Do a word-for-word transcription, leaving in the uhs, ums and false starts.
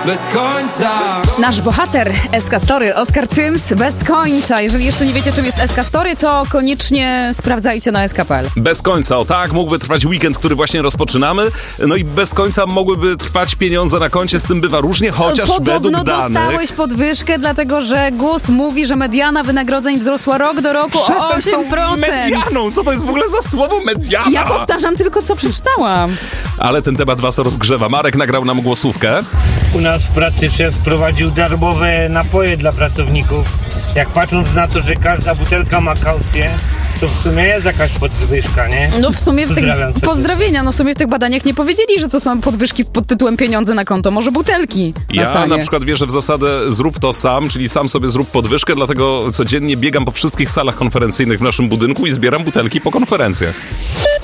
bez końca. Nasz bohater S K Story, Oskar Cyms, bez końca. Jeżeli jeszcze nie wiecie, czym jest S K Story, to koniecznie sprawdzajcie na S K kropka P L. Bez końca, o tak, mógłby trwać weekend, który właśnie rozpoczynamy. No i bez końca mogłyby trwać pieniądze na koncie, z tym bywa różnie, chociaż Podobno według danych... dostałeś podwyżkę, dlatego że G U S mówi, że mediana wynagrodzeń wzrosła rok do roku o Przestań z tą osiem procent. medianą, co to jest w ogóle za słowo mediana? Ja powtarzam tylko, co przeczytałam. Ale ten temat was rozgrzewa. Marek nagrał nam głosówkę. U nas w pracy szef wprowadził darmowe napoje dla pracowników. Jak patrząc na to, że każda butelka ma kaucję, to w sumie jest jakaś podwyżka, nie? No w sumie w tych, Pozdrawiam serdecznie. pozdrowienia, no w sumie w tych badaniach nie powiedzieli, że to są podwyżki pod tytułem pieniądze na konto, może butelki na Ja stanie. na przykład wierzę w zasadę zrób to sam, czyli sam sobie zrób podwyżkę, dlatego codziennie biegam po wszystkich salach konferencyjnych w naszym budynku i zbieram butelki po konferencjach.